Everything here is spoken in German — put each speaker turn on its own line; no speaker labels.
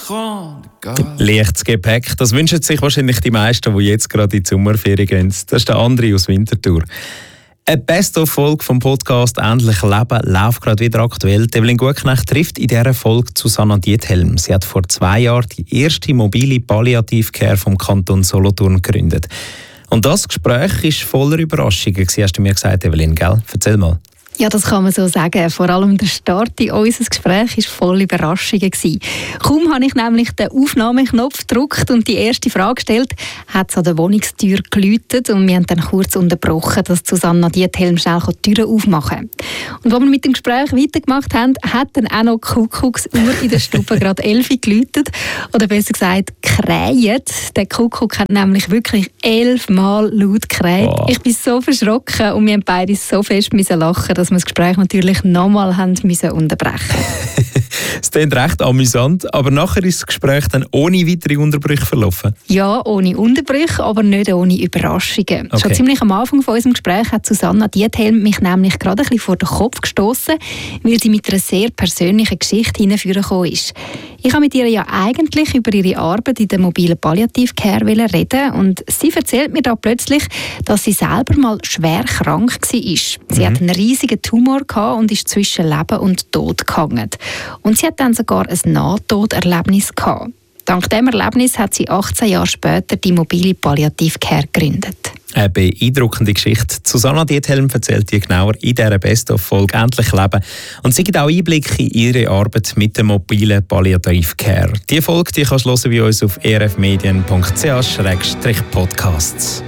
Leichtes Gepäck, das wünschen sich wahrscheinlich die meisten, die jetzt gerade in die Sommerferien gehen. Das ist der André aus Winterthur. Eine Best-of-Folge vom Podcast «Endlich Leben» läuft gerade wieder aktuell. Evelyn Gutknecht trifft in dieser Folge Susanna Diethelm. Sie hat vor 2 Jahren die erste mobile Palliative-Care vom Kanton Solothurn gegründet. Und das Gespräch war voller Überraschungen, hast du mir gesagt, Evelyn, gell? Erzähl mal.
Ja, das kann man so sagen. Vor allem der Start in unser Gespräch war voll Überraschungen. Kaum habe ich nämlich den Aufnahmeknopf gedrückt und die erste Frage gestellt, hat es an der Wohnungstür geläutet und wir haben dann kurz unterbrochen, dass Susanna Diethelm schnell die Türen aufmachen kann. Und als wir mit dem Gespräch weitergemacht haben, hat dann auch noch die Kuckucksuhr in der Stube gerade 11 geläutet. Oder besser gesagt, gekräht. Der Kuckuck hat nämlich wirklich 11 Mal laut gekräht. Wow. Ich bin so verschrocken und wir haben beide so fest lachen, dass wir das Gespräch natürlich nochmal unterbrechen mussten.
Es klingt recht amüsant, aber nachher ist das Gespräch dann ohne weitere Unterbrüche verlaufen?
Ja, ohne Unterbrüche, aber nicht ohne Überraschungen. Okay. Schon ziemlich am Anfang von unserem Gespräch hat Susanna Diethelm mich nämlich gerade ein bisschen vor den Kopf gestoßen, weil sie mit einer sehr persönlichen Geschichte hineingekommen ist. Ich habe mit ihr ja eigentlich über ihre Arbeit in der mobilen Palliative-Care reden und sie erzählt mir da plötzlich, dass sie selber mal schwer krank war. Sie hat einen riesigen Tumor gehabt und ist zwischen Leben und Tod gehangen. Und sie hat dann sogar ein Nahtoderlebnis gehabt. Dank diesem Erlebnis hat sie 18 Jahre später die mobile Palliative-Care gegründet.
Eine beeindruckende Geschichte. Susanna Diethelm erzählt dir genauer in dieser Best-of-Folge «Endlich Leben». Und sie gibt auch Einblicke in ihre Arbeit mit der mobilen Palliative Care. Diese Folge kannst du hören bei uns auf erfmedien.ch/podcasts.